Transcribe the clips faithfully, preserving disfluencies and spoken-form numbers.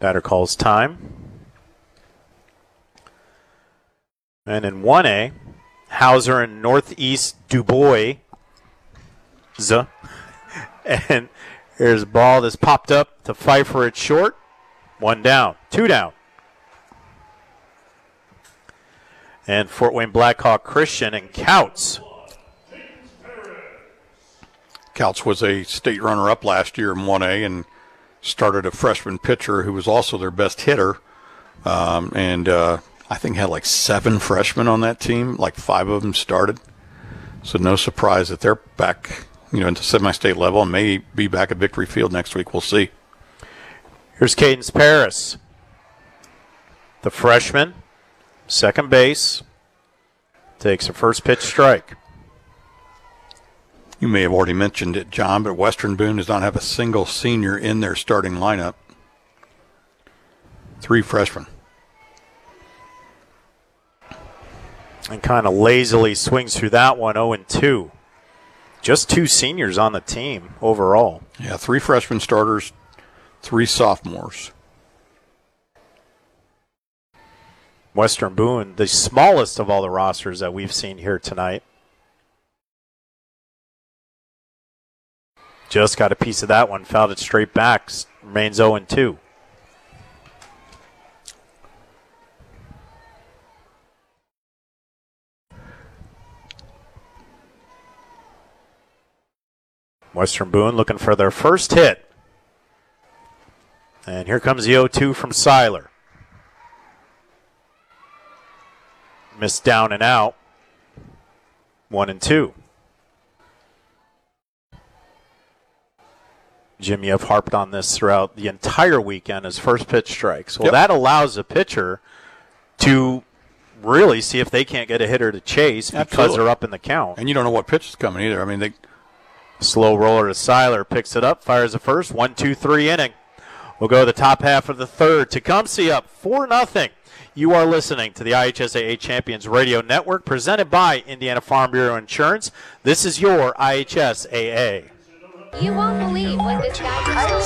Batter calls time. And in one A, Hauser and Northeast Dubois. Z. And here's a ball that's popped up to Pfeiffer at short. One down. Two down. And Fort Wayne Blackhawk Christian and Couts. Couts was a state runner-up last year in one A and started a freshman pitcher who was also their best hitter. Um, and uh, I think had like seven freshmen on that team, like five of them started. So no surprise that they're back, you know, into semi-state level and may be back at Victory Field next week. We'll see. Here's Cadence Paris, the freshman, second base, takes a first pitch strike. You may have already mentioned it, John, but Western Boone does not have a single senior in their starting lineup. Three freshmen. And kind of lazily swings through that one, oh and two. Just two seniors on the team overall. Yeah, three freshman starters, three sophomores. Western Boone, the smallest of all the rosters that we've seen here tonight. Just got a piece of that one, fouled it straight back, remains oh and two. Western Boone looking for their first hit. And here comes the oh two from Seiler. Missed down and out. One and two. Jim, you have harped on this throughout the entire weekend as first pitch strikes. Well, yep. That allows a pitcher to really see if they can't get a hitter to chase because Absolutely. They're up in the count. And you don't know what pitch is coming either. I mean, they slow roller to Seiler, picks it up, fires the first, one, two, three inning. We'll go to the top half of the third. Tecumseh up four nothing. You are listening to the I H S A A Champions Radio Network presented by Indiana Farm Bureau Insurance. This is your I H S A A. You won't believe what this guy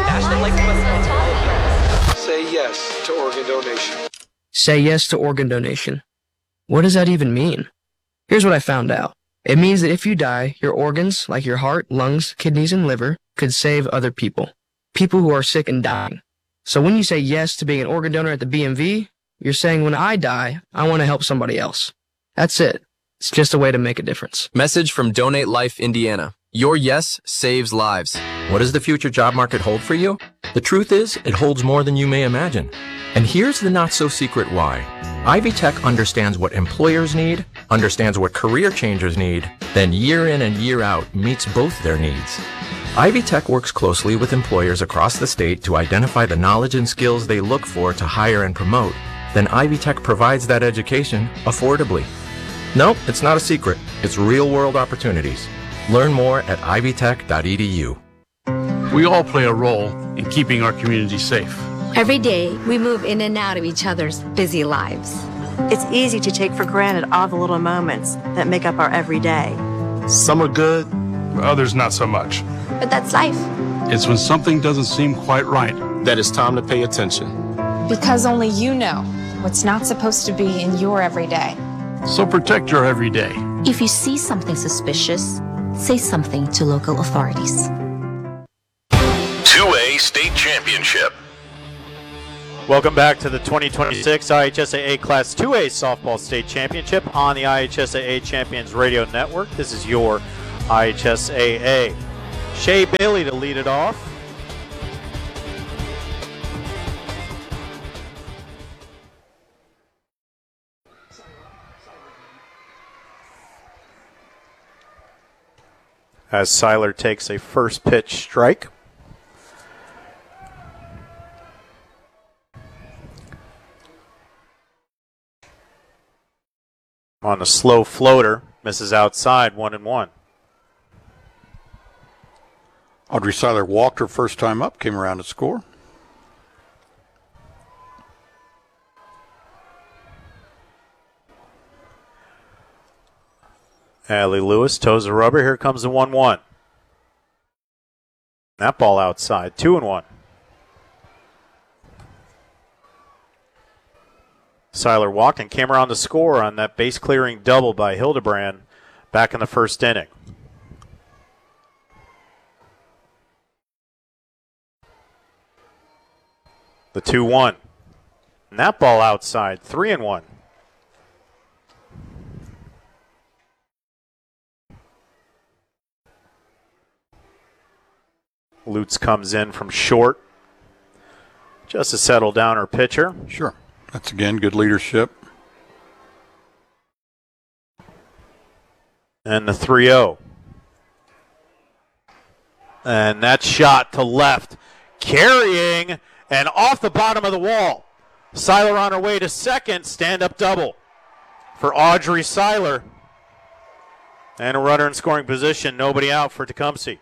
can Say yes to organ donation. Say yes to organ donation. What does that even mean? Here's what I found out. It means that if you die, your organs, like your heart, lungs, kidneys, and liver, could save other people. People who are sick and dying. So when you say yes to being an organ donor at the B M V, you're saying when I die, I want to help somebody else. That's it. It's just a way to make a difference. Message from Donate Life Indiana. Your yes saves lives. What does the future job market hold for you? The truth is, it holds more than you may imagine. And here's the not-so-secret why. Ivy Tech understands what employers need, understands what career changers need, then year in and year out meets both their needs. Ivy Tech works closely with employers across the state to identify the knowledge and skills they look for to hire and promote. Then Ivy Tech provides that education affordably. No, it's not a secret. It's real-world opportunities. Learn more at ivy tech dot e d u. We all play a role in keeping our community safe. Every day, we move in and out of each other's busy lives. It's easy to take for granted all the little moments that make up our everyday. Some are good, others not so much. But that's life. It's when something doesn't seem quite right that it's time to pay attention. Because only you know what's not supposed to be in your everyday. So protect your everyday. If you see something suspicious, say something to local authorities. two A State Championship. Welcome back to the twenty twenty-six I H S A A Class two A Softball State Championship on the I H S A A Champions Radio Network. This is your I H S A A. Shea Bailey to lead it off. As Seiler takes a first pitch strike. On a slow floater, misses outside, one and one. Audrey Seiler walked her first time up, came around to score. Allie Lewis toes the rubber. Here comes the one one. That ball outside, two and one. Seiler walked and came around to score on that base clearing double by Hildebrand back in the first inning. The two one. And that ball outside, three and one. Lutz comes in from short just to settle down her pitcher. Sure. That's, again, good leadership. And the three oh. And that shot to left, carrying and off the bottom of the wall. Seiler on her way to second, stand-up double for Audrey Seiler. And a runner in scoring position, nobody out for Tecumseh.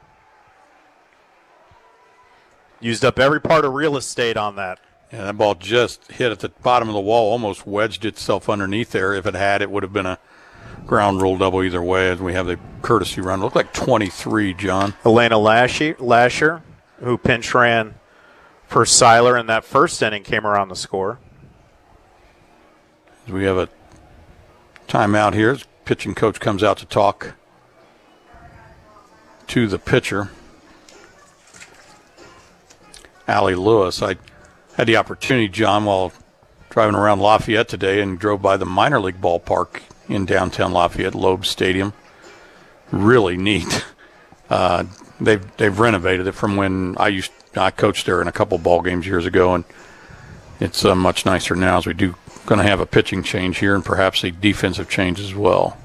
Used up every part of real estate on that. Yeah, that ball just hit at the bottom of the wall, almost wedged itself underneath there. If it had, it would have been a ground rule double either way, as we have the courtesy run. It looked like twenty-three, John. Elena Lasher, Lasher who pinch ran for Seiler in that first inning, came around the score. We have a timeout here. The pitching coach comes out to talk to the pitcher, Allie Lewis. I had the opportunity, John, while driving around Lafayette today, and drove by the minor league ballpark in downtown Lafayette, Loeb Stadium. Really neat. Uh, they've they've renovated it from when I used I coached there in a couple ball games years ago, and it's uh, much nicer now, as we do going to have a pitching change here and perhaps a defensive change as well.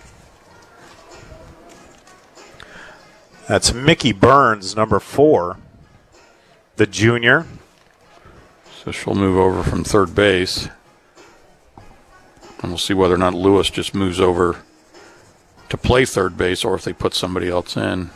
That's Mickey Burns, number four, the junior. So she'll move over from third base. And we'll see whether or not Lewis just moves over to play third base or if they put somebody else in.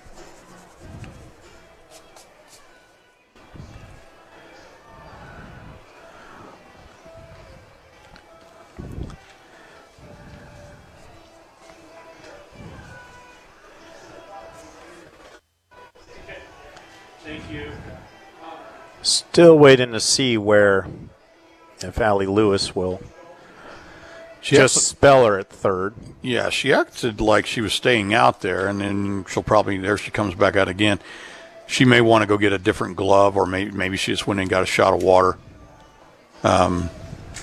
Still waiting to see where, if Allie Lewis will she just to, spell her at third. Yeah, she acted like she was staying out there, and then she'll probably, there she comes back out again. She may want to go get a different glove, or maybe, maybe she just went and got a shot of water. Um,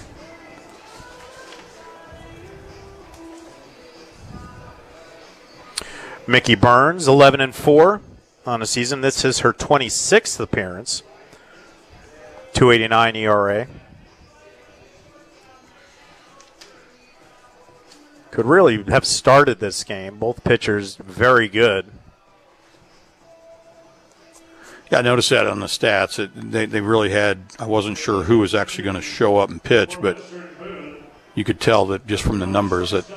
Mickey Burns, eleven and four on the season. This is her twenty-sixth appearance. two eighty-nine E R A. Could really have started this game. Both pitchers very good. Yeah, I noticed that on the stats. It, they, they really had, I wasn't sure who was actually going to show up and pitch, but you could tell that just from the numbers that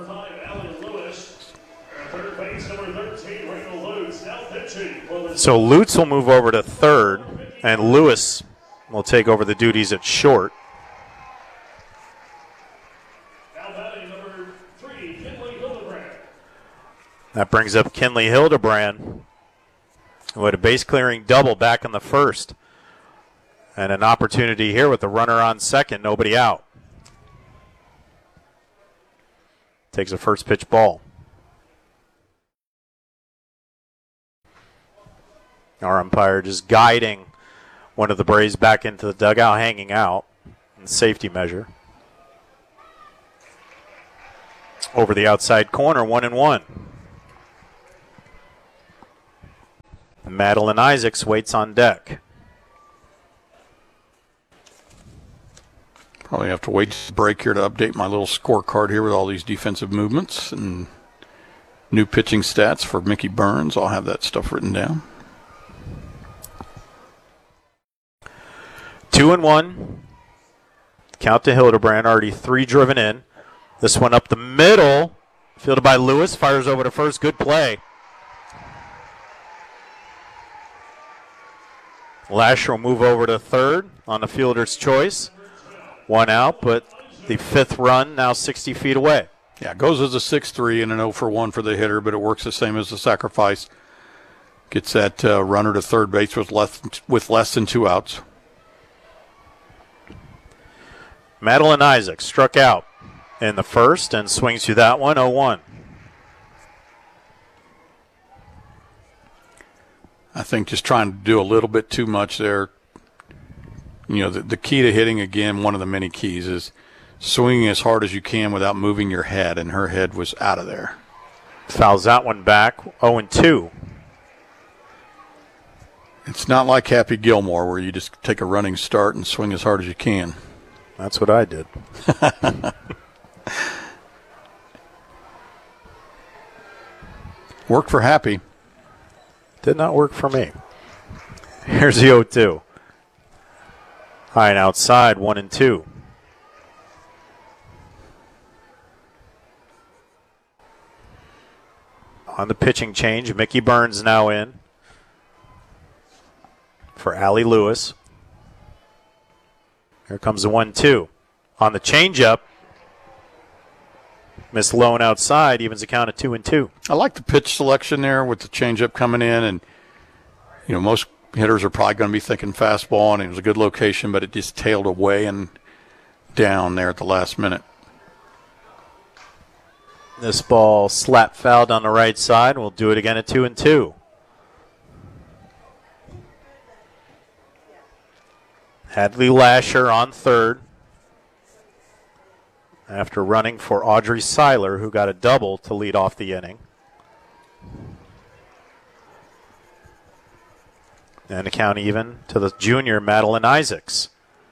so Lutz will move over to third, and Lewis will take over the duties at short. That brings up Kinley Hildebrand, who had a base clearing double back in the first. And an opportunity here with the runner on second, nobody out. Takes a first pitch ball. Our umpire just guiding one of the Braves back into the dugout, hanging out in safety measure. Over the outside corner, one and one. Madeline Isaacs waits on deck. Probably have to wait to break here to update my little scorecard here with all these defensive movements and new pitching stats for Mickey Burns. I'll have that stuff written down. Two and one. Count to Hildebrand, already three driven in. This one up the middle, fielded by Lewis, fires over to first. Good play. Lasher will move over to third on the fielder's choice. One out, but the fifth run now sixty feet away. Yeah, it goes as a six three and an oh for one for the hitter, but it works the same as the sacrifice. Gets that uh, runner to third base with less, with less than two outs. Madeline Isaac struck out in the first and swings through that one, oh one. I think just trying to do a little bit too much there. You know, the, the key to hitting, again, one of the many keys is swinging as hard as you can without moving your head, and her head was out of there. Fouls that one back, oh and two. It's not like Happy Gilmore where you just take a running start and swing as hard as you can. That's what I did. Worked for Happy. Did not work for me. Here's the oh two. High and outside, one and two. On the pitching change, Mickey Burns now in for Allie Lewis. Here comes the one two. On the changeup, Miss Lone outside, evens the count at two and two. I like the pitch selection there with the changeup coming in, and you know most hitters are probably going to be thinking fastball, and it was a good location, but it just tailed away and down there at the last minute. This ball slap fouled on the right side. We'll do it again at two and two. Hadley Lasher on third after running for Audrey Seiler, who got a double to lead off the inning. And the count even to the junior Madeline Isaacs.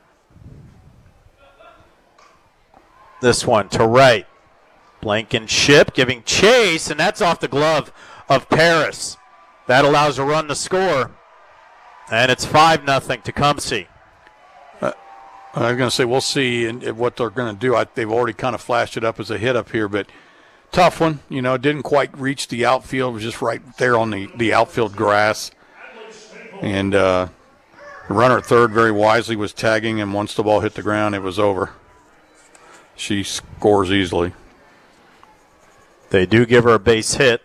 This one to right. Blankenship giving chase, and that's off the glove of Paris. That allows a run to score. And it's five nothing Tecumseh. Uh, I was going to say, we'll see in, in what they're going to do. I, they've already kind of flashed it up as a hit up here, but tough one. You know, didn't quite reach the outfield. It was just right there on the, the outfield grass. And uh, the runner at third very wisely was tagging, and once the ball hit the ground, it was over. She scores easily. They do give her a base hit.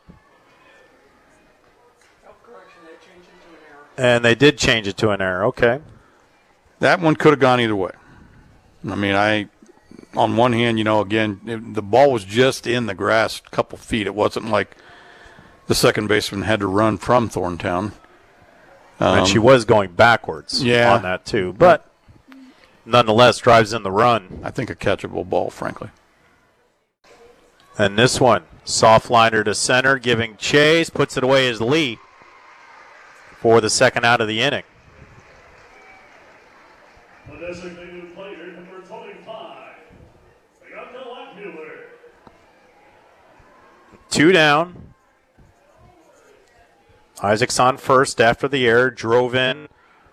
And they did change it to an error. Okay. That one could have gone either way. I mean, I, on one hand, you know, again, it, the ball was just in the grass a couple feet. It wasn't like the second baseman had to run from Thorntown. Um, and she was going backwards yeah. on that too. But nonetheless, drives in the run. I think a catchable ball, frankly. And this one, soft liner to center, giving chase, puts it away as Lee for the second out of the inning. The designated player, number twenty-five, Bianca Lockmuller. Two down. Isaac's on first after the error, drove in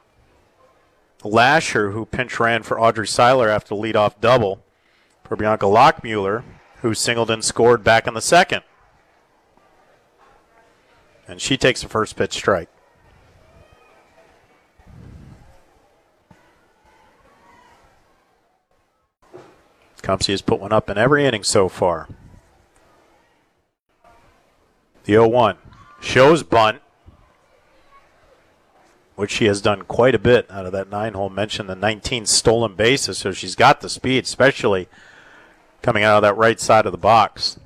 Lasher, who pinch ran for Audrey Seiler after the leadoff double for Bianca Lockmuller, who singled and scored back in the second. And she takes the first pitch strike. Tecumseh has put one up in every inning so far. The oh one shows bunt, which she has done quite a bit out of that nine-hole. Mentioned the nineteen stolen bases, so she's got the speed, especially coming out of that right side of the box.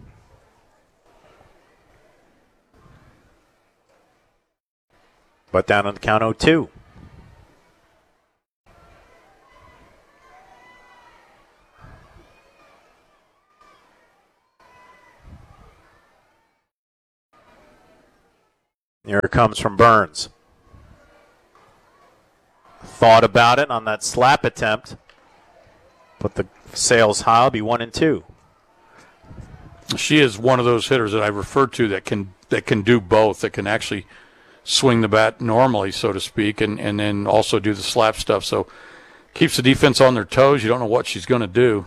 But down on the count oh two. Here it comes from Burns. Thought about it on that slap attempt. Put the sails high, will be one and two. She is one of those hitters that I referred to that can that can do both, that can actually swing the bat normally, so to speak, and, and then also do the slap stuff. So keeps the defense on their toes. You don't know what she's going to do.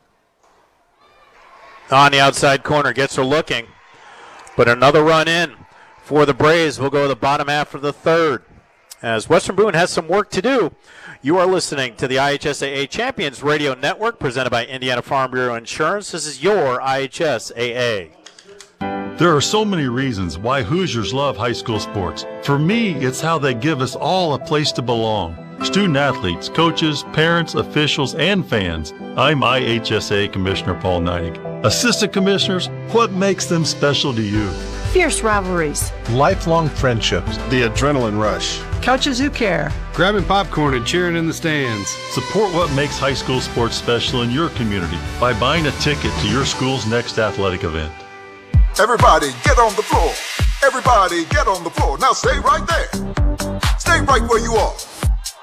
On the outside corner, gets her looking. But another run in for the Braves. We'll go to the bottom half of the third, as Western Boone has some work to do. You are listening to the I H S A A Champions Radio Network, presented by Indiana Farm Bureau Insurance. This is your I H S A A. There are so many reasons why Hoosiers love high school sports. For me, it's how they give us all a place to belong. student athletes, coaches, parents, officials, and fans, I'm I H S A Commissioner Paul Neidig. Assistant Commissioners, what makes them special to you? Fierce rivalries. Lifelong friendships. The adrenaline rush. Coaches who care. Grabbing popcorn and cheering in the stands. Support what makes high school sports special in your community by buying a ticket to your school's next athletic event. Everybody get on the floor. Everybody get on the floor. Now stay right there. Stay right where you are.